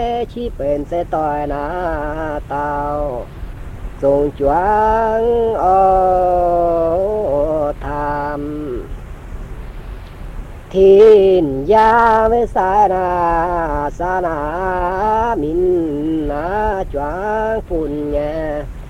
chi bên sẽ tỏi na tao dùng choáng ô tham thiên gia với sa na min na choáng phun nhẹ